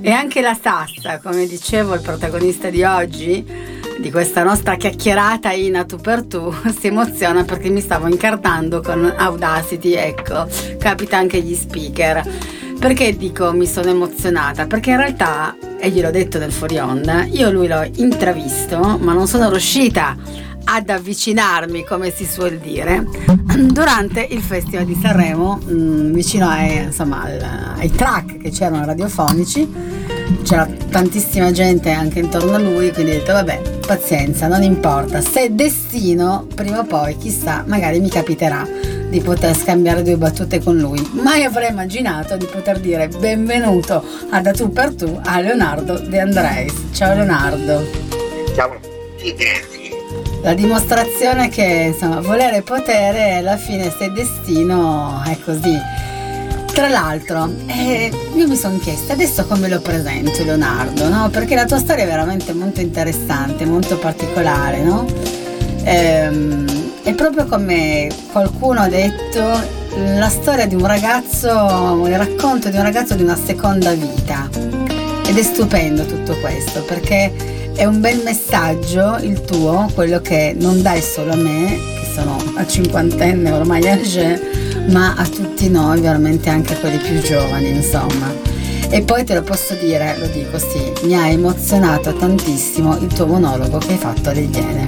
E anche la Sassa, come dicevo, il protagonista di oggi, di questa nostra chiacchierata in A tu per tu, si emoziona perché mi stavo incartando con Audacity, ecco, capita anche agli speaker. Perché dico mi sono emozionata? Perché in realtà, e gliel'ho detto nel fuori onda, io lui l'ho intravisto, ma non sono riuscita ad avvicinarmi, come si suol dire, durante il Festival di Sanremo, vicino ai track che c'erano radiofonici. C'era tantissima gente anche intorno a lui, quindi ho detto vabbè, pazienza, non importa, se è destino, prima o poi chissà, magari mi capiterà di poter scambiare due battute con lui. Mai avrei immaginato di poter dire benvenuto ad A tu per tu a Leonardo De Andreis. Ciao Leonardo. Ciao, sì, grazie. La dimostrazione che insomma volere e potere alla fine, se è destino, è così. Tra l'altro, io mi sono chiesta adesso come lo presento Leonardo, no? Perché la tua storia è veramente molto interessante, molto particolare, no? È proprio come qualcuno ha detto, la storia di un ragazzo, il racconto di un ragazzo di una seconda vita. Ed è stupendo tutto questo, perché è un bel messaggio il tuo, quello che non dai solo a me, che sono a cinquantenne ormai âgé, ma a tutti noi, veramente anche a quelli più giovani, insomma. E poi te lo posso dire, lo dico sì, mi ha emozionato tantissimo il tuo monologo che hai fatto alle Iene.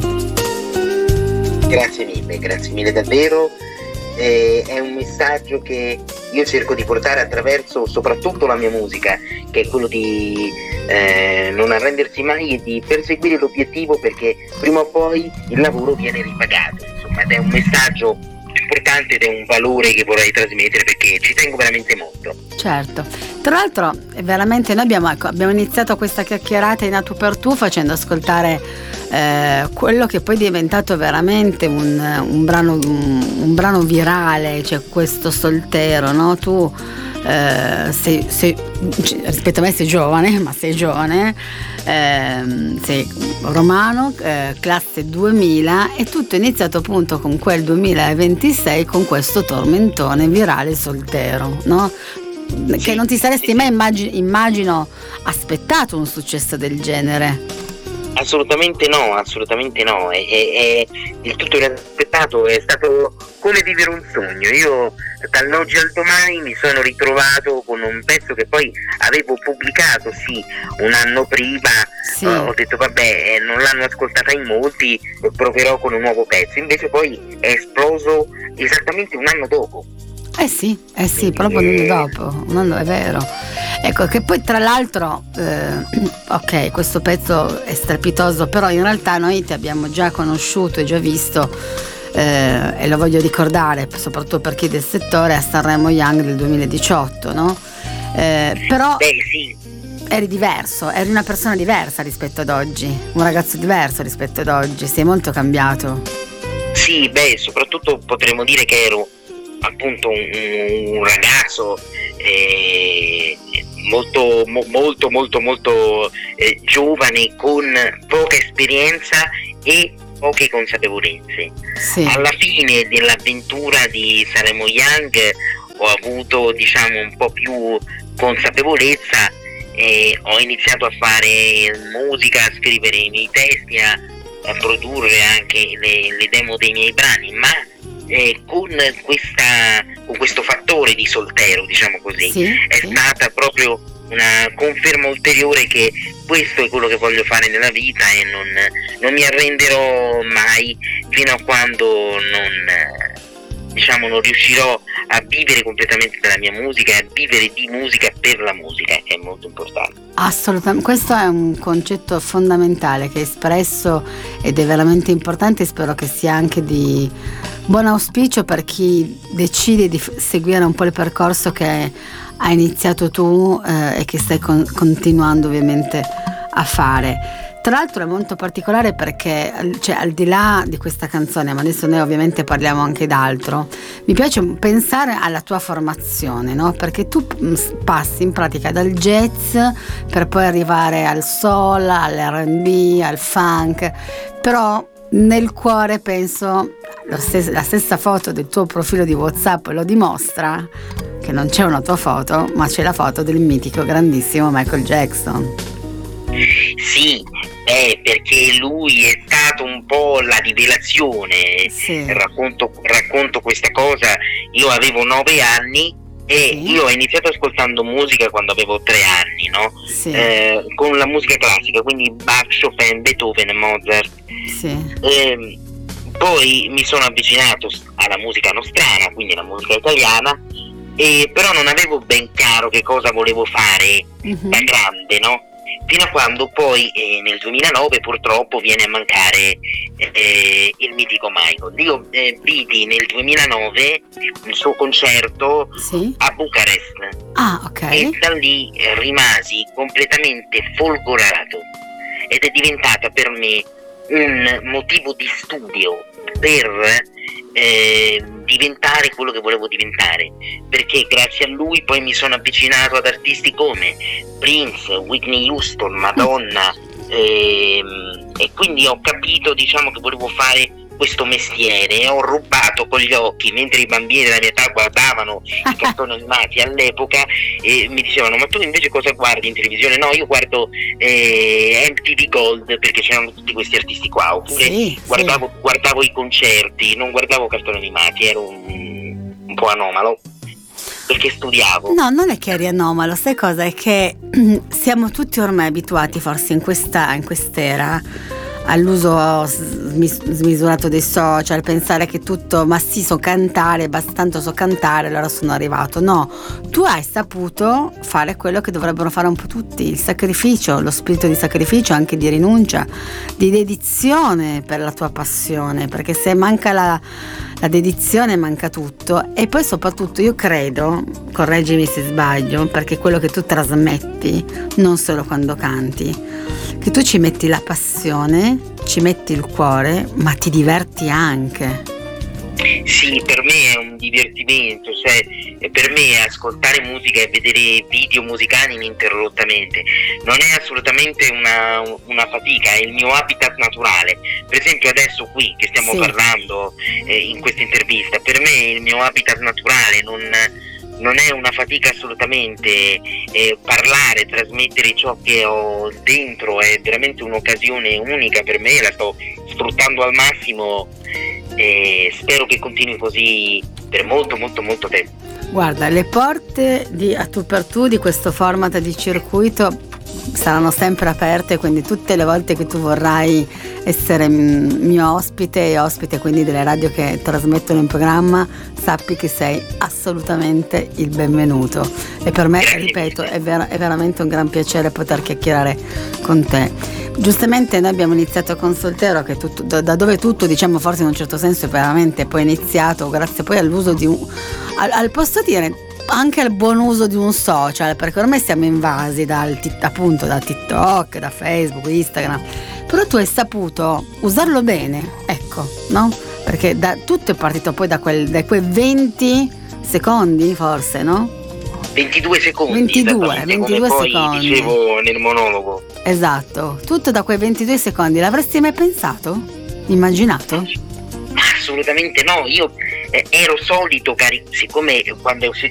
Grazie mille davvero. È un messaggio che io cerco di portare attraverso soprattutto la mia musica, che è quello di non arrendersi mai e di perseguire l'obiettivo, perché prima o poi il lavoro viene ripagato, insomma, ed è un messaggio importante ed è un valore che vorrei trasmettere perché ci tengo veramente molto. Certo, tra l'altro veramente noi abbiamo iniziato questa chiacchierata in A tu per tu facendo ascoltare quello che poi è diventato veramente un brano virale, cioè questo Soltero, no? Tu sei rispetto a me sei giovane, ma sei giovane, sei romano, classe 2000, e tutto è iniziato appunto con quel 2026, con questo tormentone virale Soltero, no? Che non ti saresti mai immagino aspettato un successo del genere. Assolutamente no, e il tutto inaspettato è stato come vivere un sogno. Io dall'oggi al domani mi sono ritrovato con un pezzo che poi avevo pubblicato un anno prima, sì. Ho detto vabbè, non l'hanno ascoltata in molti, proverò con un nuovo pezzo, invece poi è esploso esattamente un anno dopo. Sì, proprio un anno, è vero. Ecco, che poi tra l'altro, ok, questo pezzo è strepitoso, però in realtà noi ti abbiamo già conosciuto e già visto, e lo voglio ricordare, soprattutto per chi del settore, a Sanremo Young del 2018, no? Però sì. Eri diverso, eri una persona diversa rispetto ad oggi, un ragazzo diverso rispetto ad oggi, sei molto cambiato. Sì, soprattutto potremmo dire che ero appunto un ragazzo molto giovane, con poca esperienza e poche consapevolezze. Sì. Alla fine dell'avventura di Sanremo Young ho avuto un po' più consapevolezza, ho iniziato a fare musica, a scrivere i miei testi, a produrre anche le demo dei miei brani, ma con questo fattore di Soltero, così, sì, è stata proprio una conferma ulteriore che questo è quello che voglio fare nella vita e non mi arrenderò mai fino a quando non riuscirò a vivere completamente della mia musica e a vivere di musica per la musica. È molto importante. Assolutamente, questo è un concetto fondamentale che hai espresso ed è veramente importante. Spero che sia anche di buon auspicio per chi decide di seguire un po' il percorso che hai iniziato tu e che stai continuando ovviamente a fare. Tra l'altro è molto particolare perché, al di là di questa canzone, ma adesso noi ovviamente parliamo anche d'altro, mi piace pensare alla tua formazione, no? Perché tu passi in pratica dal jazz per poi arrivare al soul, all'R&B, al funk, però nel cuore penso, la stessa foto del tuo profilo di WhatsApp lo dimostra, che non c'è una tua foto, ma c'è la foto del mitico, grandissimo Michael Jackson. Sì, perché lui è stato un po' la rivelazione. Sì. Racconto questa cosa. Io avevo 9 anni e Sì. io ho iniziato ascoltando musica quando avevo 3 anni, no? Sì. Con la musica classica, quindi Bach, Chopin, Beethoven, Mozart. Sì. Poi mi sono avvicinato alla musica nostrana, quindi la musica italiana, però non avevo ben chiaro che cosa volevo fare da grande, no? Fino a quando poi nel 2009 purtroppo viene a mancare il mitico Michael. Io vidi nel 2009 il suo concerto a Bucarest. Ok. E da lì rimasi completamente folgorato ed è diventata per me un motivo di studio per diventare quello che volevo diventare, perché grazie a lui poi mi sono avvicinato ad artisti come Prince, Whitney Houston, Madonna, e quindi ho capito, diciamo, che volevo fare questo mestiere e ho rubato con gli occhi, mentre i bambini della mia età guardavano i cartoni animati all'epoca e mi dicevano: ma tu invece cosa guardi in televisione? No, io guardo MTV Gold, perché c'erano tutti questi artisti qua, oppure guardavo i concerti, non guardavo cartoni animati, ero un po' anomalo perché studiavo. No, non è che eri anomalo, sai cosa? È che siamo tutti ormai abituati, forse in quest'era, all'uso smisurato dei social, pensare che tutto, ma sì, so cantare, basta, tanto so cantare, allora sono arrivato. No, tu hai saputo fare quello che dovrebbero fare un po' tutti, il sacrificio, lo spirito di sacrificio, anche di rinuncia, di dedizione per la tua passione, perché se manca la dedizione manca tutto. E poi soprattutto io credo, correggimi se sbaglio, perché quello che tu trasmetti, non solo quando canti, che tu ci metti la passione, ci metti il cuore, ma ti diverti anche. Sì, per me è un divertimento, cioè per me ascoltare musica e vedere video musicali ininterrottamente non è assolutamente una fatica, è il mio habitat naturale. Per esempio adesso qui che stiamo parlando in questa intervista, per me è il mio habitat naturale, non è una fatica assolutamente, parlare, trasmettere ciò che ho dentro è veramente un'occasione unica per me, la sto sfruttando al massimo e spero che continui così per molto molto molto tempo. Guarda, le porte a tu per tu di questo format di circuito saranno sempre aperte, quindi tutte le volte che tu vorrai essere mio ospite e ospite quindi delle radio che trasmettono in programma, sappi che sei assolutamente il benvenuto e per me, ripeto, è veramente un gran piacere poter chiacchierare con te. Giustamente noi abbiamo iniziato con Soltero, che da dove tutto, diciamo, forse in un certo senso è veramente poi iniziato grazie poi all'uso di al posso dire anche al buon uso di un social, perché ormai siamo invasi appunto da TikTok, da Facebook, Instagram, però tu hai saputo usarlo bene, ecco, no? Perché tutto è partito poi da quei 20 secondi forse, no? 22 secondi 22 poi secondi dicevo nel monologo. Esatto, tutto da quei 22 secondi. L'avresti mai pensato? Immaginato? Assolutamente no, io ero solito, siccome quando è uscito